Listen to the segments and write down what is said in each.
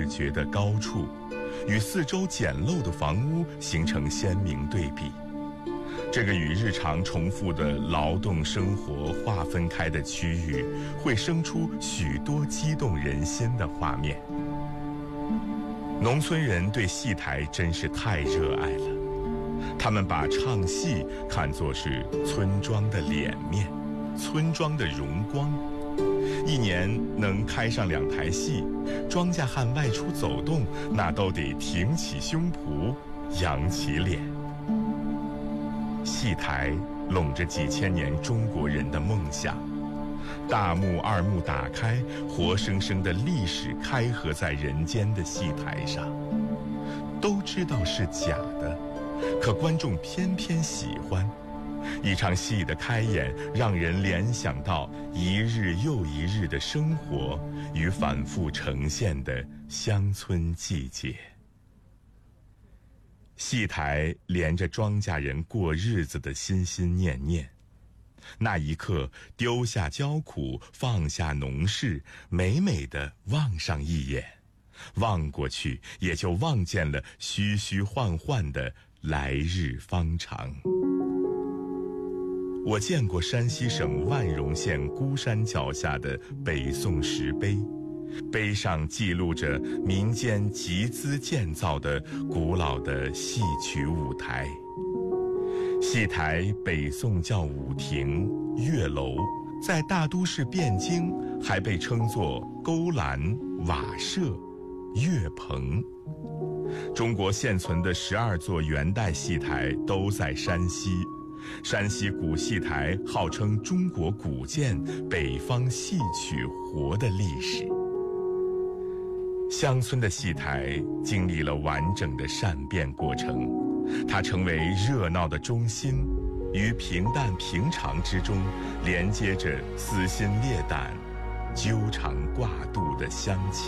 视觉的高处，与四周简陋的房屋形成鲜明对比。这个与日常重复的劳动生活划分开的区域，会生出许多激动人心的画面。农村人对戏台真是太热爱了，他们把唱戏看作是村庄的脸面，村庄的荣光。一年能开上2台戏，庄稼汉外出走动，那都得挺起胸脯，扬起脸。戏台拢着几千年中国人的梦想，大幕二幕打开，活生生的历史开合在人间的戏台上。都知道是假的，可观众偏偏喜欢。一场戏的开演，让人联想到一日又一日的生活与反复呈现的乡村季节。戏台连着庄稼人过日子的心心念念，那一刻丢下焦苦，放下农事，美美地望上一眼，望过去也就望见了虚虚幻幻的来日方长。我见过山西省万荣县孤山脚下的北宋石碑，碑上记录着民间集资建造的古老的戏曲舞台。戏台北宋叫舞亭、月楼，在大都市汴京还被称作勾栏、瓦舍、月棚。中国现存的12座元代戏台都在山西。山西古戏台号称中国古建，北方戏曲活的历史。乡村的戏台经历了完整的善变过程，它成为热闹的中心，于平淡平常之中连接着撕心裂胆、纠缠挂肚的乡情。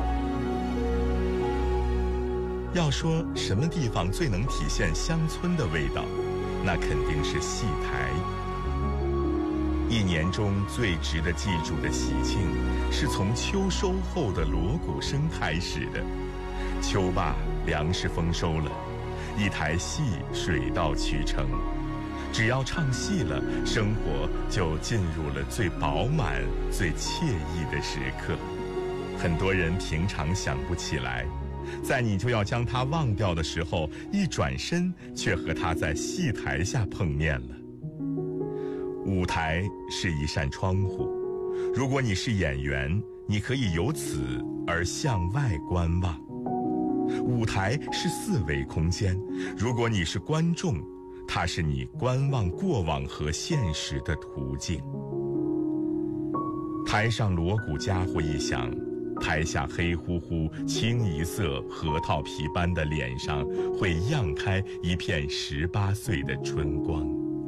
要说什么地方最能体现乡村的味道，那肯定是戏台。一年中最值得记住的喜庆，是从秋收后的锣鼓声开始的。秋罢，粮食丰收了，一台戏水到渠成。只要唱戏了，生活就进入了最饱满、最惬意的时刻。很多人平常想不起来，在你就要将它忘掉的时候，一转身却和它在戏台下碰面了。舞台是一扇窗户，如果你是演员，你可以由此而向外观望。舞台是4维空间，如果你是观众，它是你观望过往和现实的途径。台上锣鼓家伙一响，台下黑乎乎、清一色核桃皮般的脸上会漾开一片18岁的春光。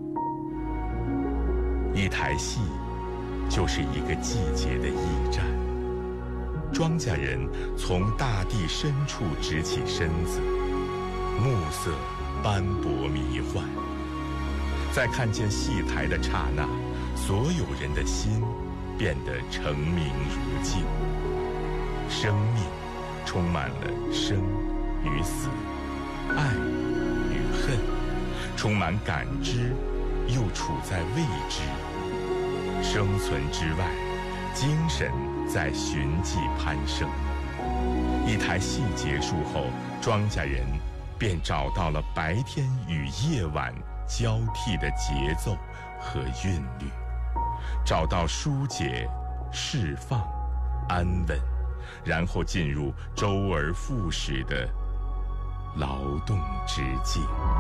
一台戏就是一个季节的驿站，庄稼人从大地深处直起身子，暮色斑驳迷幻。在看见戏台的刹那，所有人的心变得澄明如镜。生命充满了生与死，爱与恨，充满感知，又处在未知。生存之外，精神在寻迹攀升。一台戏结束后，庄稼人便找到了白天与夜晚交替的节奏和韵律，找到疏解、释放、安稳，然后进入周而复始的劳动之境。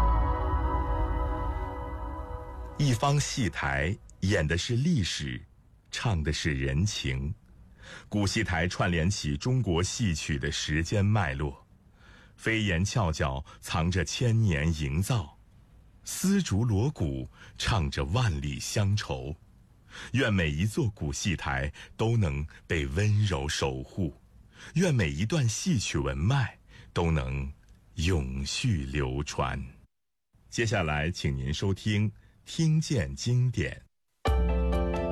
一方戏台演的是历史，唱的是人情。古戏台串联起中国戏曲的时间脉络，飞檐翘角藏着千年营造，丝竹锣鼓唱着万里乡愁。愿每一座古戏台都能被温柔守护，愿每一段戏曲文脉都能永续流传。接下来请您收听听见经典。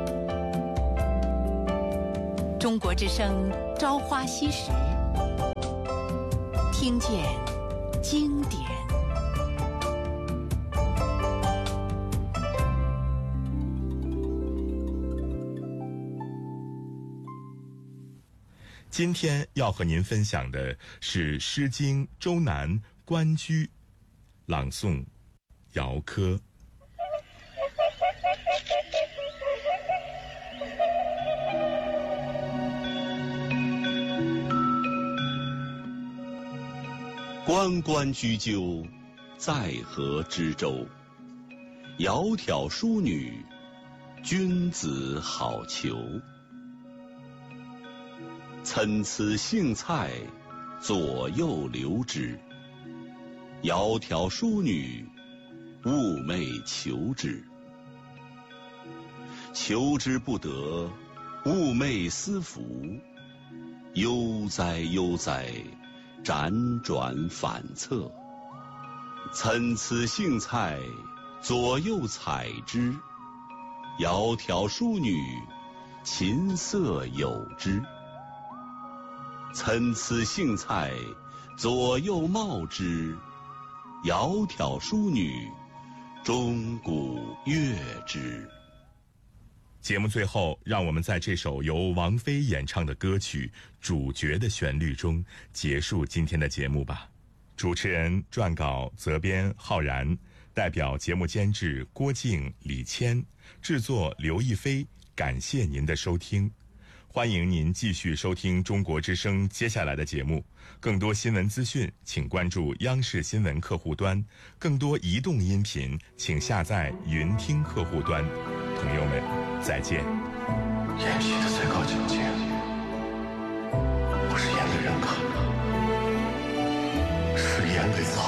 中国之声《朝花夕拾》 听见经典。 今天要和您分享的是《诗经·周南·关雎》，朗诵姚科。 关关雎鸠，在河之洲。窈窕淑女，君子好逑。参差荇菜，左右流之。窈窕淑女，寤寐求之。求之不得，寤寐思服。悠哉悠哉，辗转反侧。参差荇菜，左右采之。窈窕淑女，琴瑟友之。参差荇菜，左右芼之。窈窕淑女，钟鼓乐之。 节目最后，让我们在这首由王菲演唱的歌曲《主角》的旋律中结束今天的节目吧。主持人撰稿责编浩然，代表节目监制郭靖、李谦，制作刘亦菲。感谢您的收听，欢迎您继续收听中国之声接下来的节目。更多新闻资讯，请关注央视新闻客户端；更多移动音频，请下载云听客户端。朋友们，再见。 演戏的最高境界，不是演给人看的，是演给自己。